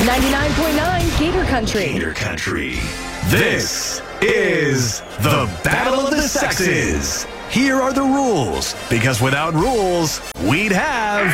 99.9 Gator Country. Gator Country. This is the Battle of the Sexes. Here are the rules, because without rules, we'd have...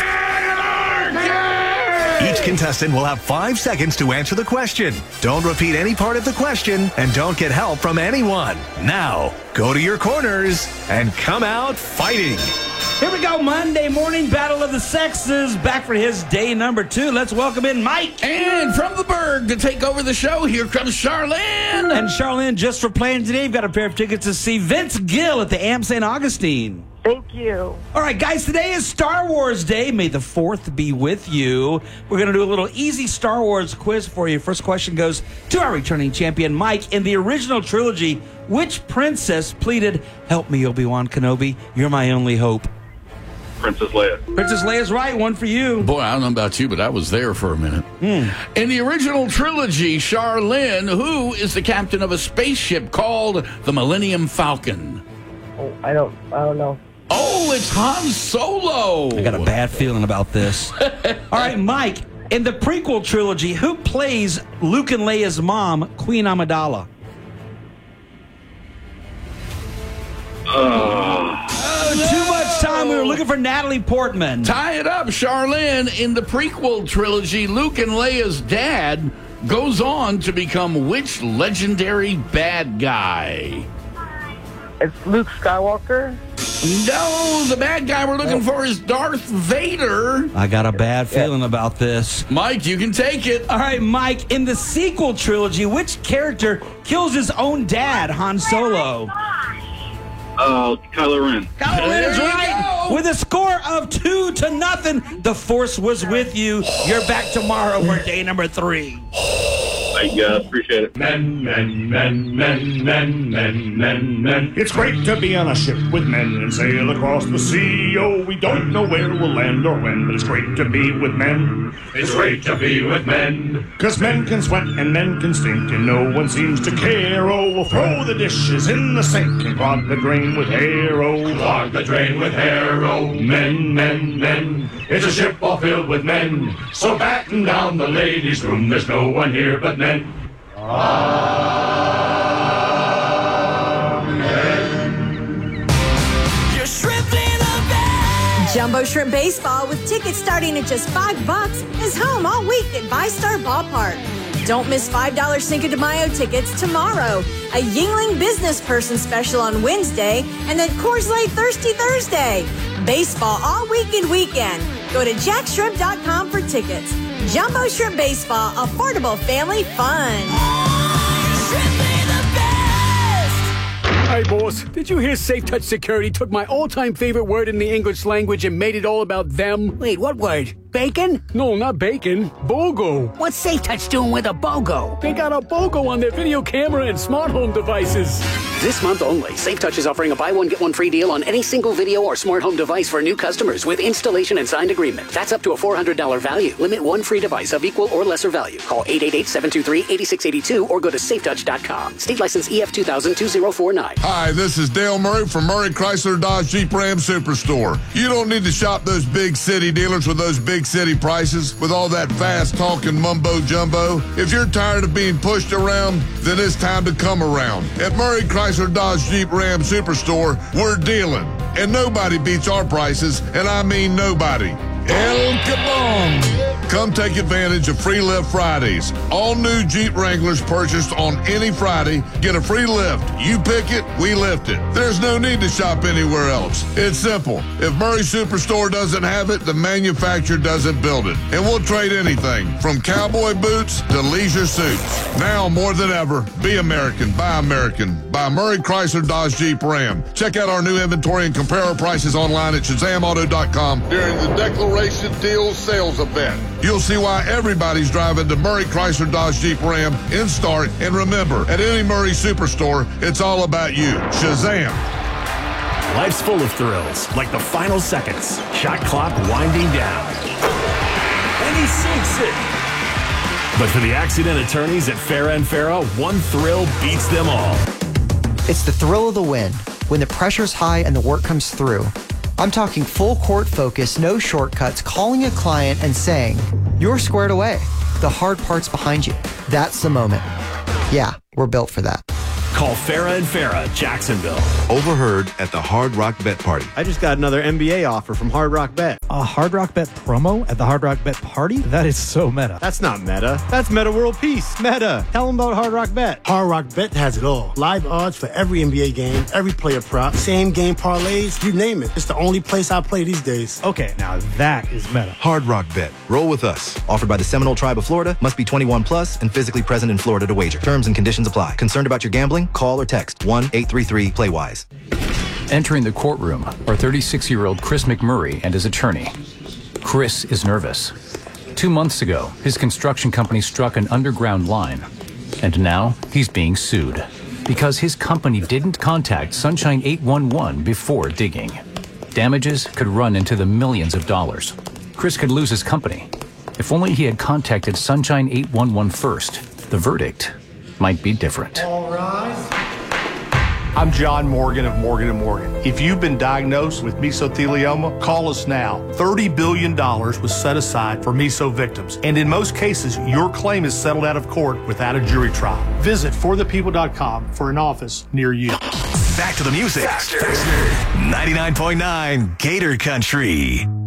Each contestant will have 5 seconds to answer the question. Don't repeat any part of the question, and don't get help from anyone. Now, go to your corners and come out fighting. Here we go, Monday morning Battle of the Sexes, back for his day number 2. Let's welcome in Mike. And from the Berg to take over the show, here comes Charlene. And Charlene, just for playing today, you've got a pair of tickets to see Vince Gill at the Am St. Augustine. Thank you. All right, guys, today is Star Wars Day. May the 4th be with you. We're going to do a little easy Star Wars quiz for you. First question goes to our returning champion, Mike. In the original trilogy, which princess pleaded, "Help me, Obi-Wan Kenobi, you're my only hope"? Princess Leia. Princess Leia's right. One for you. Boy, I don't know about you, but I was there for a minute. In the original trilogy, Charlene, who is the captain of a spaceship called the Millennium Falcon? Oh, I don't know. Oh, it's Han Solo. I got a bad feeling about this. All right, Mike, in the prequel trilogy, who plays Luke and Leia's mom, Queen Amidala? Too much time. We were looking for Natalie Portman. Tie it up, Charlene. In the prequel trilogy, Luke and Leia's dad goes on to become which legendary bad guy? It's Luke Skywalker. No, the bad guy we're looking for is Darth Vader. I got a bad feeling about this. Mike, you can take it. All right, Mike, in the sequel trilogy, which character kills his own dad, Han Solo? Kylo Ren. Kylo Ren is There you right. go. With a score of 2-0, the Force was with you. You're back tomorrow for day number 3. Thank you guys. Appreciate it. Men. It's great to be on a ship with men and sail across the sea. Oh, we don't know where we'll land or when, but it's great to be with men. It's great to be with men. 'Cause men can sweat and men can stink and no one seems to care. Oh, we'll throw the dishes in the sink and clog the drain with hair. Oh, clog the drain with hair. Oh, men. It's a ship all filled with men. So batten down the ladies' room. There's no one here but men. Jumbo Shrimp Baseball with tickets starting at just $5 is home all week at VyStar Ballpark. Don't miss $5 Cinco de Mayo tickets tomorrow, a Yingling Business Person special on Wednesday, and then Coors Light Thirsty Thursday. Baseball all week and weekend. Go to jackshrimp.com for tickets. Jumbo Shrimp Baseball, affordable family fun. Hey, boss, did you hear Safe Touch Security took my all-time favorite word in the English language and made it all about them? Wait, what word? Bacon? No, not bacon. BOGO. What's Safe Touch doing with a BOGO? They got a BOGO on their video camera and smart home devices. This month only, Safe Touch is offering a buy one, get one free deal on any single video or smart home device for new customers with installation and signed agreement. That's up to a $400 value. Limit one free device of equal or lesser value. Call 888-723-8682 or go to safetouch.com. State license EF 2000-2049. Hi, this is Dale Murray from Murray Chrysler Dodge Jeep Ram Superstore. You don't need to shop those big city dealers with those big city prices with all that fast talking mumbo jumbo. If you're tired of being pushed around, then it's time to come around. At Murray Chrysler Dodge Jeep Ram Superstore, we're dealing. And nobody beats our prices, and I mean nobody. El Capone. Come take advantage of Free Lift Fridays. All new Jeep Wranglers purchased on any Friday get a free lift. You pick it, we lift it. There's no need to shop anywhere else. It's simple. If Murray Superstore doesn't have it, the manufacturer doesn't build it. And we'll trade anything from cowboy boots to leisure suits. Now more than ever, be American, buy American. Buy Murray Chrysler Dodge Jeep Ram. Check out our new inventory and compare our prices online at ShazamAuto.com during the Declaration Deals sales event. You'll see why everybody's driving the Murray Chrysler Dodge Jeep Ram in Stark. And remember, at any Murray Superstore, it's all about you. Shazam! Life's full of thrills, like the final seconds. Shot clock winding down. And he sinks it. But for the accident attorneys at Farah and Farah, one thrill beats them all. It's the thrill of the win, when the pressure's high and the work comes through. I'm talking full court focus, no shortcuts, calling a client and saying, "You're squared away." the hard part's behind you. That's the moment. Yeah, we're built for that. Call Farrah and Farrah, Jacksonville. Overheard at the Hard Rock Bet Party. I just got another NBA offer from Hard Rock Bet. A Hard Rock Bet promo at the Hard Rock Bet Party? That is so meta. That's not meta. That's Meta World Peace. Meta. Tell them about Hard Rock Bet. Hard Rock Bet has it all. Live odds for every NBA game, every player prop, same game parlays, you name it. It's the only place I play these days. Okay, now that is meta. Hard Rock Bet. Roll with us. Offered by the Seminole Tribe of Florida. Must be 21 plus and physically present in Florida to wager. Terms and conditions apply. Concerned about your gambling? Call or text 1-833-PLAY-WISE. Entering the courtroom are 36-year-old Chris McMurray and his attorney. Chris is nervous. 2 months ago, his construction company struck an underground line. And now he's being sued because his company didn't contact Sunshine 811 before digging. Damages could run into the millions of dollars. Chris could lose his company. If only he had contacted Sunshine 811 first, the verdict might be different. All rise. I'm John Morgan of Morgan & Morgan. If you've been diagnosed with mesothelioma, call us now. $30 billion was set aside for meso victims. And in most cases, your claim is settled out of court without a jury trial. Visit forthepeople.com for an office near you. Back to the music. Faster. 99.9 Gator Country.